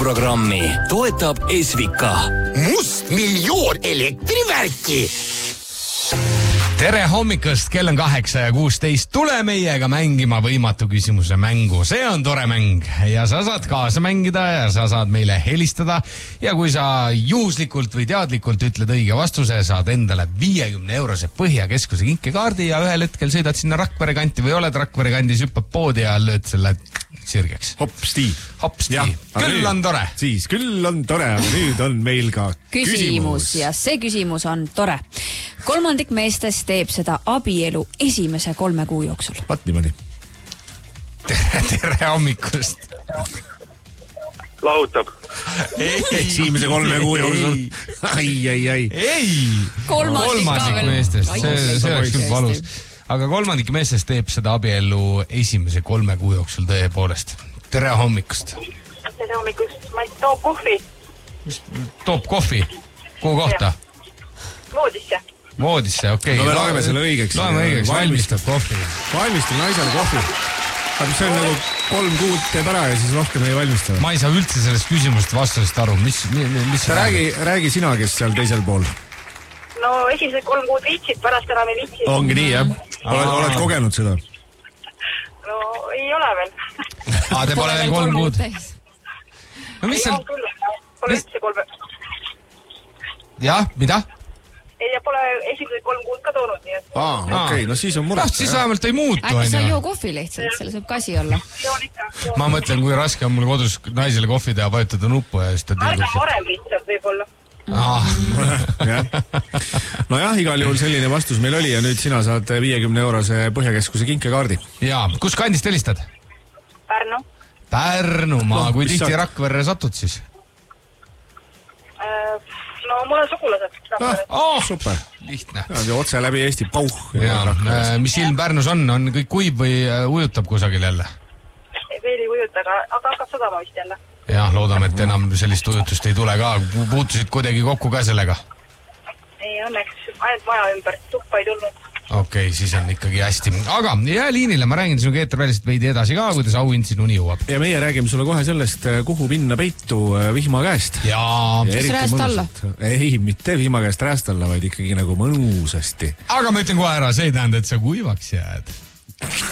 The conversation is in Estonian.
hommikuprogrammi toetab Esvika. Mustmiljoon elektrivärki. Tere hommikust, kell on 8:16. Tule meiega mängima võimatu küsimuse mängu. See on tore mäng ja sa saad kaasa mängida ja sa saad meile helistada. Ja kui sa juhuslikult või teadlikult ütled õige vastuse, saad endale 50-eurose Põhjakeskuse kinkekaardi ja ühel hetkel sõidad sinna Rakvere kanti või oled Rakvere kandis, hüppad poodi ja lööd selle sirgeks. Hopsti. Küll on tore. Siis küll on tore, aga nüüd on meil ka küsimus. Ja see küsimus on tore. Kolmandik meestest teeb seda abielu esimese 3 kuu jooksul. Vaat niimoodi. Tere hommikust. Lahutab. Esimese 3 kuu jooksul. Ai. Kolmandik meestest. See oleks küll valus. Aga kolmandik meestest teeb seda abielu esimese 3 kuu jooksul tõepoolest. Tere hommikust. Tere hommikust. Ma toob kohvi. Toob kohvi? Kuhu kohta? Voodisse. Voodisse, okei. No me loeme selle õigeks. Loeme õigeks, valmistab kohvi. Valmistab naisele kohvi. Aga see on nagu 3 kuud teeb ära ja siis rohkem ei valmista. Ma ei saa üldse sellest küsimusest vastusest aru. Mis räägi sina, kes seal teisel pool. No esimesed 3 kuud viitsid, pärast enam ei viitsid. Ongi nii, jah? Oled kogenud seda? No ei ole veel. Te pole veel 3 kuud. No mis seal? Pole üldse 3. Jah, mida? Ei, pole esimesed 3 kuud ka toonud, nii et... Okei, no siis on muret. Siis vähemalt ei muutu. Äkki sa joo kohvi lihtsalt, selle saab kasi olla. Ma mõtlen, kui raske on mul kodus naisele kohvi teha, vajutada nuppu ja siis ta tilgub. Aga varem lihtsalt võib-olla. Nojah, igal juhul selline vastus meil oli ja nüüd sina saad 50-eurose Põhjakeskuse kinkekaardi. Jaa, kus kandist helistad? Pärnumaa, kui tihti Rakverre satud siis? No mul on sugulased Rakverre. Super. Lihtne. Otse läbi Eesti pauh. Mis ilm Pärnus on kõik kuiv või ujutab kusagil jälle? Veel ei ujuta, aga hakkab sadama vist jälle. Jah, loodame, et enam sellist ujutust ei tule ka. Puutusid kuidagi kokku ka sellega? Ei, õnneks ainult maja ümber, tuppa ei tulnud. Okei, siis on ikkagi hästi. Aga jää liinile, ma räägin sinuga eeterväliselt veidi edasi ka, kuidas auhind sinuni jõuab. Ja meie räägime sulle kohe sellest, kuhu minna peitu vihma käest. Kas rääst alla? Ei, mitte vihma käest rääst alla, vaid ikkagi nagu mõnusasti. Aga ma ütlen kohe ära, see ei tähenda, et sa kuivaks jääd.